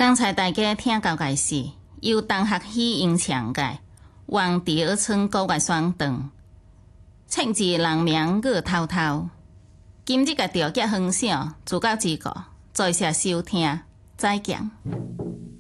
刚才大家聽到嘅是由東學喜吟唱嘅《往第二春高月霜凍》，唱字人名岳濤濤。今日嘅調節分享就到這個，多謝收聽，再見。